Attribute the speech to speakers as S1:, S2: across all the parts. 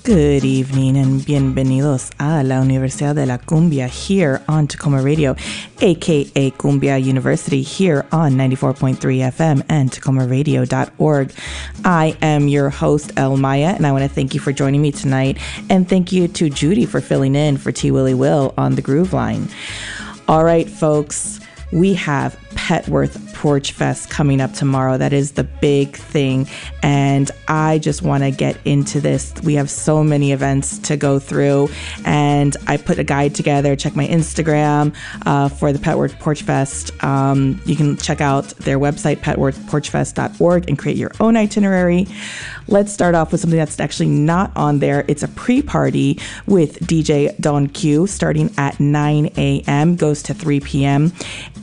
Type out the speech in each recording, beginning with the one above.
S1: Good evening and bienvenidos a la Universidad de la Cumbia here on Tacoma Radio, aka Cumbia University here on 94.3 FM and tacomaradio.org. I am your host, El Maya, and I want to thank you for joining me tonight, and thank you to Judy for filling in for T. Willie Will on the Groove Line. All right, folks, we have Petworth Porch Fest coming up tomorrow. That is the big thing, and I just want to get into this. We have so many events to go through, and I put a guide together. Check my Instagram for the Petworth Porch Fest. You can check out their website, petworthporchfest.org, and create your own itinerary. Let's start off with something that's actually not on there. It's a pre-party with DJ Don Q starting at 9 a.m., goes to 3 p.m.,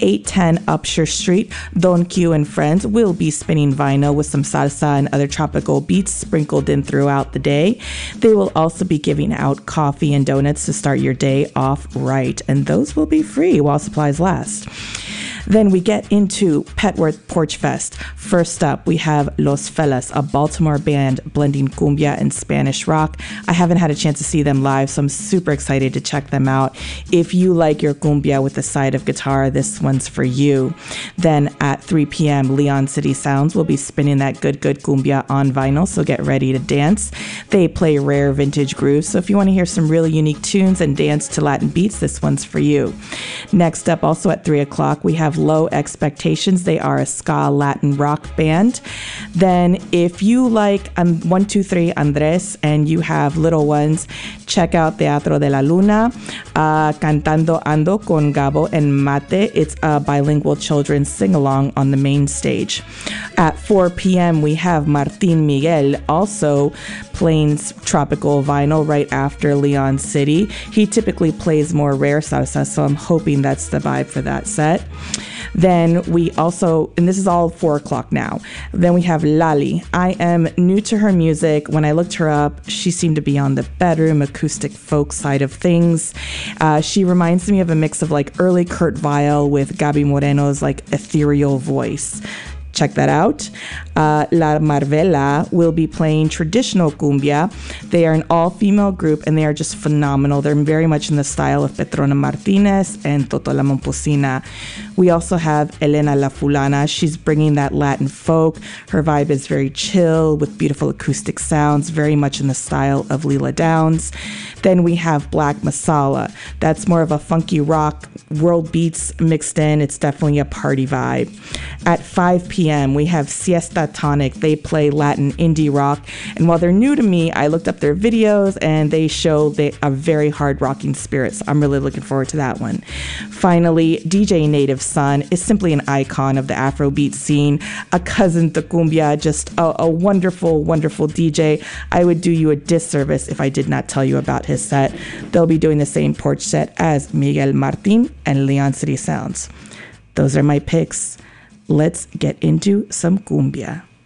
S1: 810 Upshur Street. Don Q and friends will be spinning vinyl with some salsa and other tropical beats sprinkled in throughout the day. They will also be giving out coffee and donuts to start your day off right, and those will be free while supplies last. Then we get into Petworth Porch Fest. First up, we have Los Fellas, a Baltimore band blending cumbia and Spanish rock. I haven't had a chance to see them live, so I'm super excited to check them out. If you like your cumbia with a side of guitar, this one's for you. Then at 3 p.m., Leon City Sounds will be spinning that good cumbia on vinyl, so get ready to dance. They play rare vintage grooves, so if you want to hear some really unique tunes and dance to Latin beats, this one's for you. Next up, also at 3 o'clock, we have Low Expectations. They are a ska Latin rock band. Then if you like 123 Andres and you have little ones, check out Teatro de la Luna, Cantando Ando con Gabo and Mate. It's a bilingual children's sing-along on the main stage. At 4 p.m. we have Martin Miguel, also playing tropical vinyl right after Leon City. He typically plays more rare salsa, so I'm hoping that's the vibe for that set. Then we also, and this is all 4 o'clock now, then we have Lali. I am new to her music. When I looked her up, she seemed to be on the bedroom acoustic folk side of things. She reminds me of a mix of like early Kurt Weill with Gaby Moreno's like ethereal voice. Check that out. La Marvela will be playing traditional cumbia. They are an all-female group, and they are just phenomenal. They're very much in the style of Petrona Martinez and Toto La Momposina. We also have Elena La Fulana. She's bringing that Latin folk. Her vibe is very chill with beautiful acoustic sounds, very much in the style of Leela Downs. Then we have Black Masala. That's more of a funky rock, world beats mixed in. It's definitely a party vibe. At 5 p.m., we have Siesta Tonic. They play Latin indie rock. And while they're new to me, I looked up their videos and they show a very hard rocking spirit. So I'm really looking forward to that one. Finally, DJ Native Son is simply an icon of the Afrobeat scene, a cousin to cumbia, just a wonderful, wonderful DJ. I would do you a disservice if I did not tell you about his set. They'll be doing the same porch set as Miguel Martin and Leon City Sounds. Those are my picks. Let's get into some cumbia.